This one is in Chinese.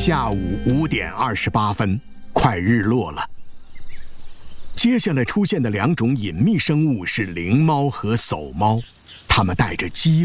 下午5点28分，快日落了。接下来出现的2种隐秘生物是灵猫和叟猫，它们带着饥